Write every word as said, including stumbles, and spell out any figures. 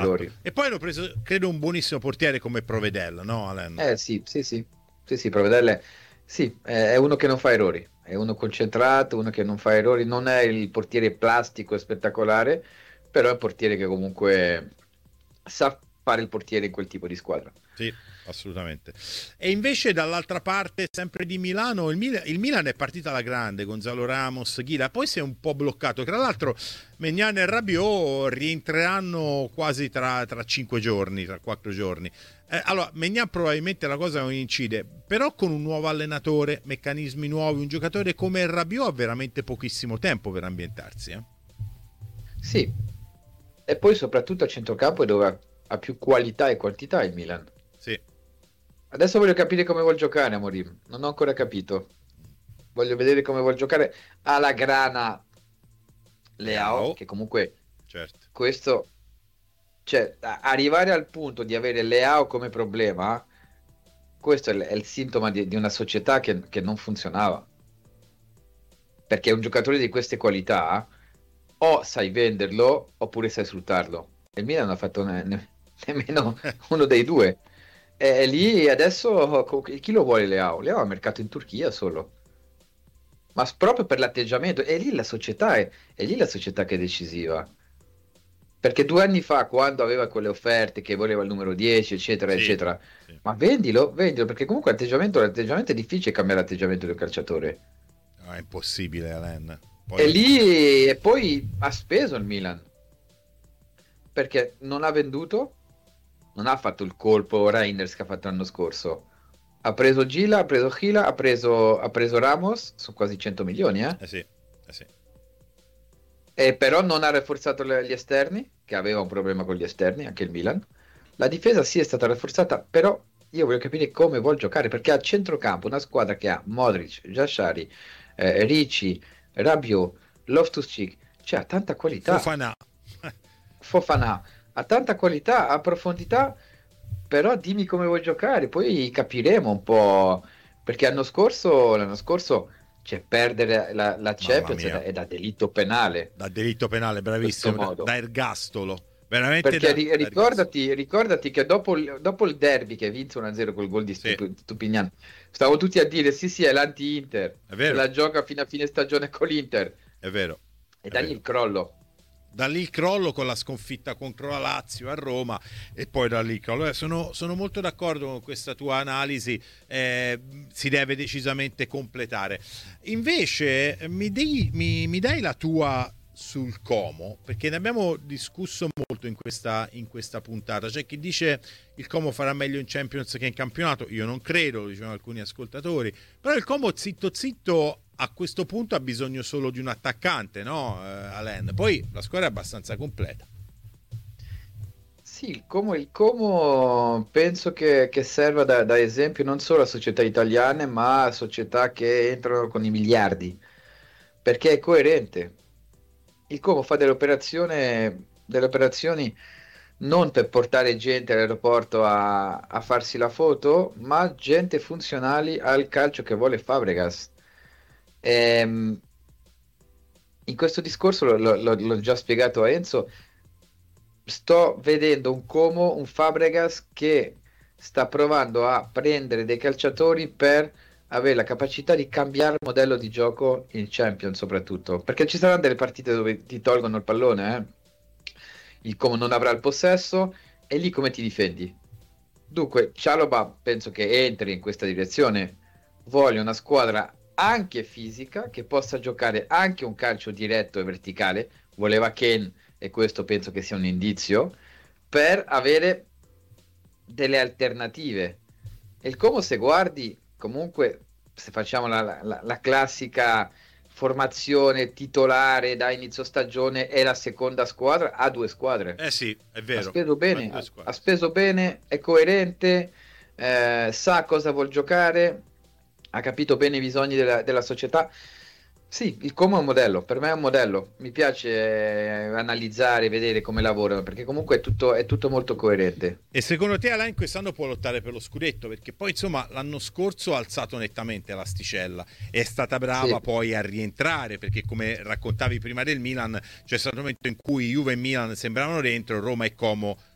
errori. E poi hanno preso, credo, un buonissimo portiere come Provedel, no, Alain? Eh sì, sì, sì, sì, sì, Provedelle, sì, è è uno che non fa errori, è uno concentrato, uno che non fa errori, non è il portiere plastico e spettacolare, però è un portiere che comunque sa fare il portiere in quel tipo di squadra. Sì, assolutamente. E invece dall'altra parte, sempre di Milano, il, Mil- il Milan è partita alla grande, Gonzalo Ramos, Ghila, poi si è un po' bloccato. Tra l'altro Maignan e Rabiot rientreranno quasi tra, tra cinque giorni, tra quattro giorni. Eh, allora, Maignan probabilmente la cosa non incide, però con un nuovo allenatore, meccanismi nuovi, un giocatore come Rabiot ha veramente pochissimo tempo per ambientarsi. Eh? Sì, e poi soprattutto a centrocampo è dove ha, ha più qualità e quantità il Milan. Sì. Adesso voglio capire come vuol giocare Amorim, non ho ancora capito. Voglio vedere come vuol giocare alla grana Leao, Leao, che comunque certo. questo, cioè, a- arrivare al punto di avere Leao come problema, questo è il, è il sintomo di, di una società che, che non funzionava. Perché un giocatore di queste qualità o sai venderlo oppure sai sfruttarlo. E il Milan non ha fatto ne- ne- nemmeno uno dei due. E lì adesso co- chi lo vuole Leao? Leao ha mercato in Turchia solo. Ma s- proprio per l'atteggiamento, è lì la società, è, è lì la società che è decisiva. Perché due anni fa, quando aveva quelle offerte che voleva il numero dieci, eccetera, Sì, eccetera, sì. ma vendilo, vendilo, perché comunque l'atteggiamento, l'atteggiamento è difficile cambiare l'atteggiamento di un calciatore. No, è impossibile, Alain. Poi E non so. lì, e poi ha speso il Milan, perché non ha venduto, non ha fatto il colpo Reinders che ha fatto l'anno scorso. Ha preso Gila, ha preso Gila, ha preso, ha preso Ramos, sono quasi cento milioni, eh? Eh sì, eh sì. E però non ha rafforzato le- gli esterni, che aveva un problema con gli esterni, anche il Milan. La difesa sì è stata rafforzata, però io voglio capire come vuol giocare, perché a centrocampo una squadra che ha Modric, Giashari, eh, Ricci, Rabiot, Loftus-Cheek, cioè ha tanta qualità. Fofana. Fofana ha tanta qualità, ha profondità, però dimmi come vuoi giocare, poi capiremo un po', perché l'anno scorso, l'anno scorso cioè, perdere la, la Mamma Champions è da, mia. è da delitto penale, Da delitto penale, in questo bravissimo, da, modo. da ergastolo. Veramente Perché da, ri- da ergastolo. ricordati, ricordati che dopo il, dopo il derby che vinse uno a zero col gol di Sì, Stup- Stupignan, stavo tutti a dire sì sì è l'anti-Inter, è se vero, la gioca fino a fine stagione con l'Inter, è vero, e è dagli il vero. crollo. Da lì il crollo con la sconfitta contro la Lazio a Roma e poi da lì il crollo. Eh, Sono, sono molto d'accordo con questa tua analisi, eh, si deve decisamente completare. Invece mi, dei- mi- mi dai la tua sul Como, perché ne abbiamo discusso molto in questa, in questa puntata. C'è chi dice il Como farà meglio in Champions che in campionato, io non credo, lo dicevano alcuni ascoltatori, però il Como zitto zitto a questo punto ha bisogno solo di un attaccante, no, eh, Alain? Poi la squadra è abbastanza completa. Sì, il Como, il Como penso che, che serva da, da esempio non solo a società italiane, ma a società che entrano con i miliardi, perché è coerente. Il Como fa delle operazioni, delle operazioni non per portare gente all'aeroporto a, a farsi la foto, ma gente funzionali al calcio che vuole Fabregas. Ehm, in questo discorso lo- lo- lo- l'ho già spiegato a Enzo. Sto vedendo un Como, un Fabregas che sta provando a prendere dei calciatori per avere la capacità di cambiare il modello di gioco in Champions soprattutto, perché ci saranno delle partite dove ti tolgono il pallone, eh. Il Como non avrà il possesso e lì come ti difendi? Dunque, Cialoba penso che entri in questa direzione, voglio una squadra anche fisica che possa giocare anche un calcio diretto e verticale, voleva Ken e questo penso che sia un indizio, per avere delle alternative. E il Como, se guardi, comunque, se facciamo la, la- la classica formazione titolare da inizio stagione e la seconda squadra, ha due squadre. Eh sì, è Ha vero. speso Ha bene, due ha, ha squadre. speso bene, è coerente, eh, sa cosa vuol giocare, ha capito bene i bisogni della, della società. Sì, il Como è un modello, per me è un modello. Mi piace eh, analizzare, vedere come lavorano, perché comunque è tutto, è tutto molto coerente. E secondo te Alain quest'anno può lottare per lo scudetto? Perché poi insomma l'anno scorso ha alzato nettamente l'asticella, è stata brava Sì, poi a rientrare perché come raccontavi prima del Milan c'è stato un momento in cui Juve e Milan sembravano dentro, Roma e Como